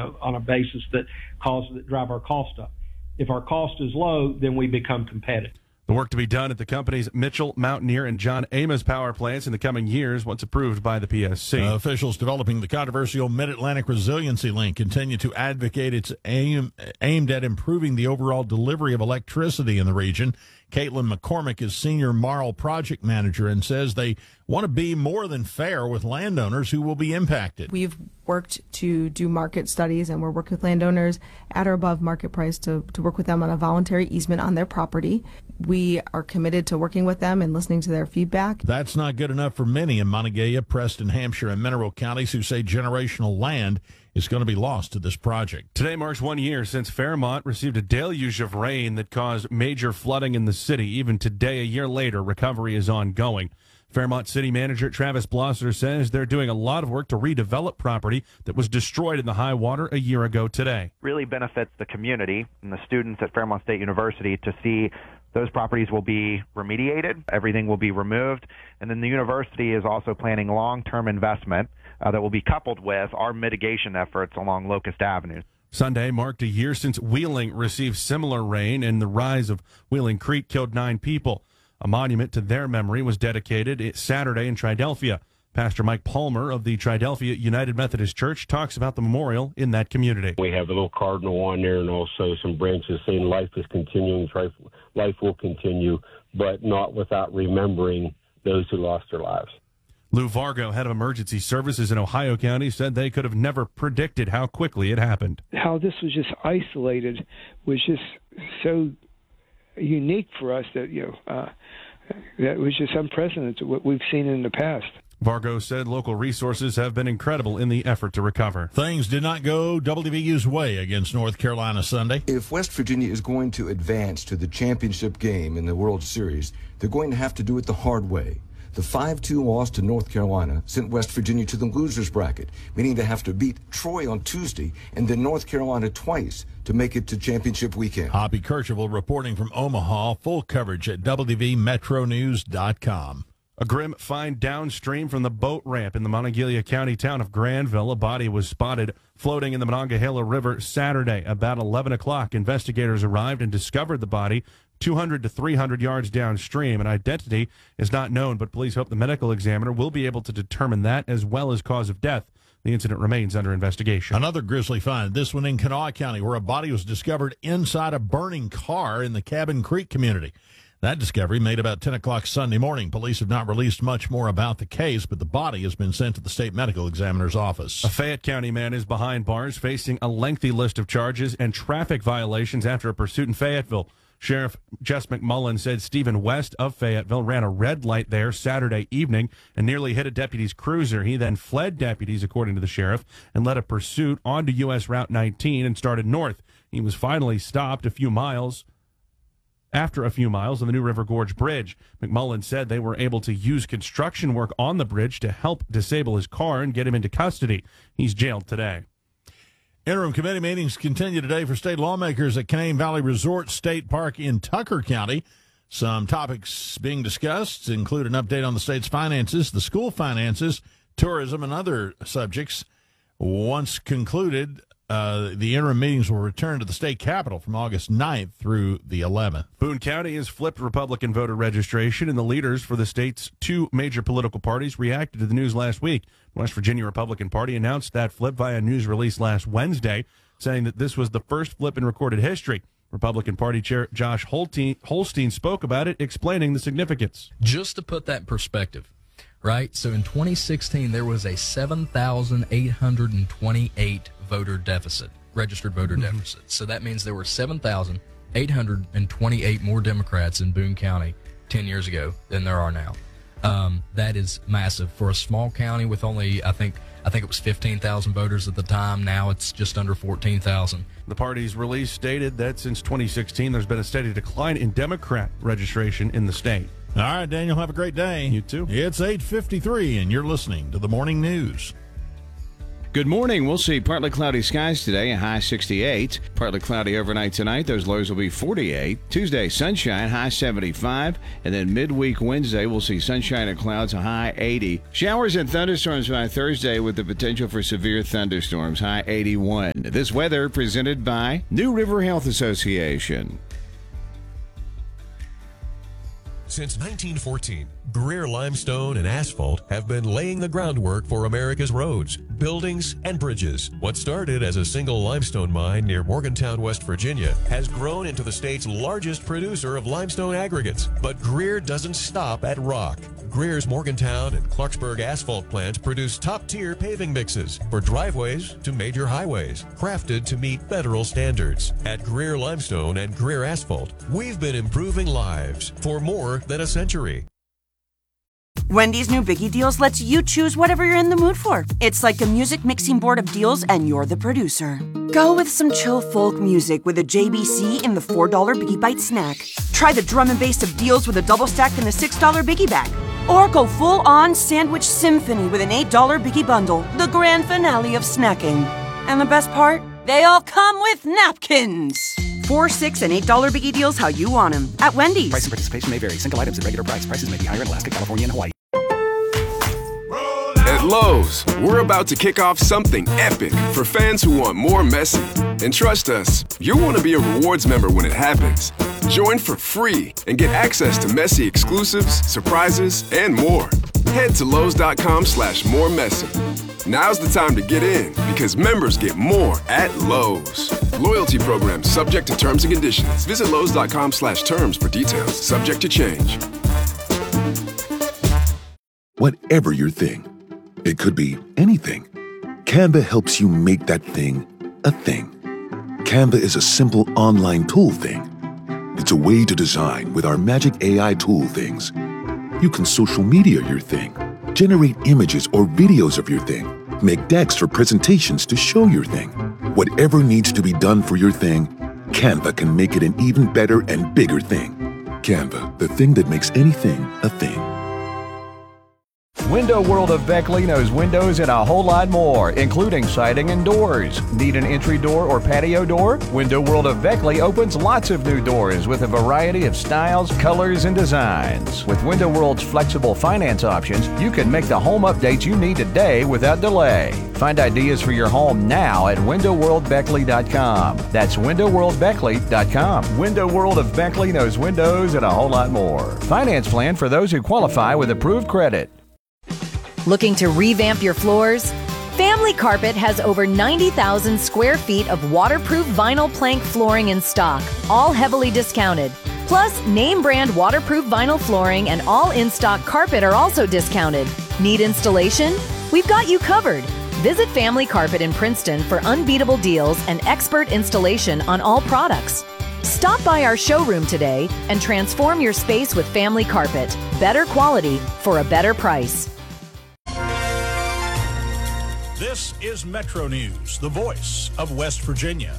on a basis that drive our cost up. If our cost is low, then we become competitive. The work to be done at the company's Mitchell, Mountaineer, and John Amos power plants in the coming years once approved by the PSC. Officials developing the controversial Mid-Atlantic Resiliency Link continue to advocate its aimed at improving the overall delivery of electricity in the region. Caitlin McCormick is Senior Marl Project Manager and says they want to be more than fair with landowners who will be impacted. We've worked to do market studies, and we're working with landowners at or above market price to work with them on a voluntary easement on their property. We are committed to working with them and listening to their feedback. That's not good enough for many in Montague, Preston, Hampshire, and Mineral counties who say generational land is going to be lost to this project. Today marks 1 year since Fairmont received a deluge of rain that caused major flooding in the city. Even today, a year later, recovery is ongoing. Fairmont City Manager Travis Blosser says they're doing a lot of work to redevelop property that was destroyed in the high water a year ago today. Really benefits the community and the students at Fairmont State University to see those properties will be remediated, everything will be removed, and then the university is also planning long-term investment that will be coupled with our mitigation efforts along Locust Avenue. Sunday marked a year since Wheeling received similar rain, and the rise of Wheeling Creek killed 9 people. A monument to their memory was dedicated Saturday in Triadelphia. Pastor Mike Palmer of the Triadelphia United Methodist Church talks about the memorial in that community. We have a little cardinal on there and also some branches saying life is continuing, life will continue, but not without remembering those who lost their lives. Lou Vargo, head of emergency services in Ohio County, said they could have never predicted how quickly it happened. How this was just isolated was just so unique for us that, that was just unprecedented to what we've seen in the past. Vargo said local resources have been incredible in the effort to recover. Things did not go WVU's way against North Carolina Sunday. If West Virginia is going to advance to the championship game in the World Series, they're going to have to do it the hard way. The 5-2 loss to North Carolina sent West Virginia to the losers bracket, meaning they have to beat Troy on Tuesday and then North Carolina twice to make it to championship weekend. Hoppy Kercheval reporting from Omaha. Full coverage at WVMetroNews.com. A grim find downstream from the boat ramp in the Monongalia County town of Granville. A body was spotted floating in the Monongahela River Saturday. About 11 o'clock, investigators arrived and discovered the body 200 to 300 yards downstream. An identity is not known, but police hope the medical examiner will be able to determine that as well as cause of death. The incident remains under investigation. Another grisly find, this one in Kanawha County, where a body was discovered inside a burning car in the Cabin Creek community. That discovery made about 10 o'clock Sunday morning. Police have not released much more about the case, but the body has been sent to the state medical examiner's office. A Fayette County man is behind bars facing a lengthy list of charges and traffic violations after a pursuit in Fayetteville. Sheriff Jess McMullen said Stephen West of Fayetteville ran a red light there Saturday evening and nearly hit a deputy's cruiser. He then fled deputies, according to the sheriff, and led a pursuit onto U.S. Route 19 and started north. He was finally stopped after a few miles on the New River Gorge Bridge. McMullen said they were able to use construction work on the bridge to help disable his car and get him into custody. He's jailed today. Interim committee meetings continue today for state lawmakers at Canaan Valley Resort State Park in Tucker County. Some topics being discussed include an update on the state's finances, the school finances, tourism, and other subjects. Once concluded, the interim meetings will return to the state capitol from August 9th through the 11th. Boone County has flipped Republican voter registration, and the leaders for the state's 2 major political parties reacted to the news last week. The West Virginia Republican Party announced that flip via a news release last Wednesday, saying that this was the first flip in recorded history. Republican Party Chair Josh Holstein spoke about it, explaining the significance. Just to put that in perspective, right? So in 2016, there was a 7,828 voter deficit, registered voter deficit. So that means there were 7,828 more Democrats in Boone County 10 years ago than there are now. That is massive for a small county with only, I think it was 15,000 voters at the time. Now it's just under 14,000. The party's release stated that since 2016, there's been a steady decline in Democrat registration in the state. All right, Daniel, have a great day. You too. It's 8:53, and you're listening to the Morning News. Good morning. We'll see partly cloudy skies today, a high 68. Partly cloudy overnight tonight. Those lows will be 48. Tuesday, sunshine, high 75. And then midweek Wednesday, we'll see sunshine and clouds, a high 80. Showers and thunderstorms by Thursday with the potential for severe thunderstorms, high 81. This weather presented by New River Health Association. Since 1914, Greer Limestone and Asphalt have been laying the groundwork for America's roads, buildings, and bridges. What started as a single limestone mine near Morgantown, West Virginia, has grown into the state's largest producer of limestone aggregates. But Greer doesn't stop at rock. Greer's Morgantown and Clarksburg asphalt plants produce top-tier paving mixes for driveways to major highways, crafted to meet federal standards. At Greer Limestone and Greer Asphalt, we've been improving lives for more than a century. Wendy's new Biggie Deals lets you choose whatever you're in the mood for. It's like a music mixing board of deals, and you're the producer. Go with some chill folk music with a JBC in the $4 Biggie Bite snack. Try the drum and bass of deals with a double stack in the $6 Biggie Bag. Or go full-on sandwich symphony with an $8 Biggie Bundle, the grand finale of snacking. And the best part? They all come with napkins. $4, $6, and $8 Biggie Deals how you want them. At Wendy's. Price and participation may vary. Single items at regular price. Prices may be higher in Alaska, California, and Hawaii. At Lowe's, we're about to kick off something epic for fans who want more Messi. And trust us, you'll want to be a rewards member when it happens. Join for free and get access to Messi exclusives, surprises, and more. Head to Lowe's.com/moremessy. Now's the time to get in because members get more at Lowe's. Loyalty program subject to terms and conditions. Visit Lowe's.com/terms for details. Subject to change. Whatever your thing, it could be anything. Canva helps you make that thing a thing. Canva is a simple online tool thing. It's a way to design with our magic AI tool things. You can social media your thing, generate images or videos of your thing, make decks for presentations to show your thing. Whatever needs to be done for your thing, Canva can make it an even better and bigger thing. Canva, the thing that makes anything a thing. Window World of Beckley knows windows and a whole lot more, including siding and doors. Need an entry door or patio door? Window World of Beckley opens lots of new doors with a variety of styles, colors, and designs. With Window World's flexible finance options, you can make the home updates you need today without delay. Find ideas for your home now at windowworldbeckley.com. That's windowworldbeckley.com. Window World of Beckley knows windows and a whole lot more. Finance plan for those who qualify with approved credit. Looking to revamp your floors? Family Carpet has over 90,000 square feet of waterproof vinyl plank flooring in stock, all heavily discounted. Plus, name brand waterproof vinyl flooring and all in-stock carpet are also discounted. Need installation? We've got you covered. Visit Family Carpet in Princeton for unbeatable deals and expert installation on all products. Stop by our showroom today and transform your space with Family Carpet. Better quality for a better price. This is Metro News, the voice of West Virginia.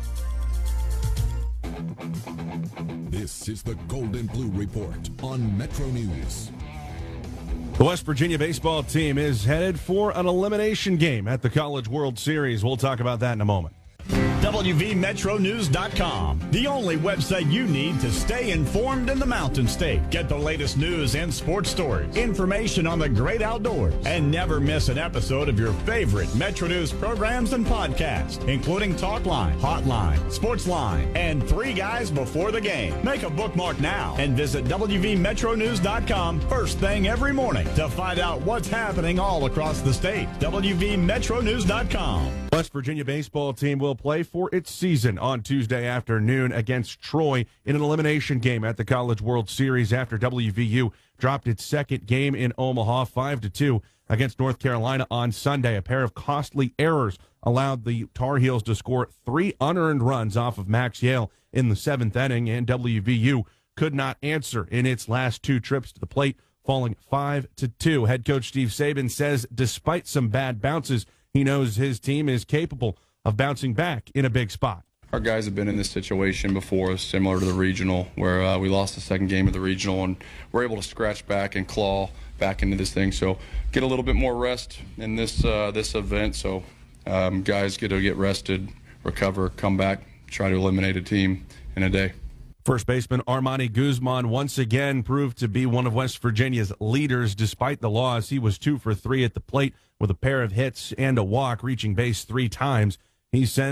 This is the Gold and Blue Report on Metro News. The West Virginia baseball team is headed for an elimination game at the College World Series. We'll talk about that in a moment. WVMetroNews.com, the only website you need to stay informed in the Mountain State. Get the latest news and sports stories, information on the great outdoors, and never miss an episode of your favorite Metro News programs and podcasts, including Talkline, Hotline, Sportsline, and 3 Guys Before the Game. Make a bookmark now and visit WVMetroNews.com first thing every morning to find out what's happening all across the state. WVMetroNews.com. West Virginia baseball team will play for its season on Tuesday afternoon against Troy in an elimination game at the College World Series after WVU dropped its second game in Omaha 5-2 against North Carolina on Sunday. A pair of costly errors allowed the Tar Heels to score 3 unearned runs off of Max Yale in the 7th inning, and WVU could not answer in its last 2 trips to the plate, falling 5-2. Head coach Steve Saban says despite some bad bounces, he knows his team is capable of bouncing back in a big spot. Our guys have been in this situation before, similar to the regional, where we lost the second game of the regional and we're able to scratch back and claw back into this thing. So get a little bit more rest in this event. So guys get to get rested, recover, come back, try to eliminate a team in a day. First baseman Armani Guzman once again proved to be one of West Virginia's leaders despite the loss. He was 2 for 3 at the plate with a pair of hits and a walk, reaching base 3 times. He sends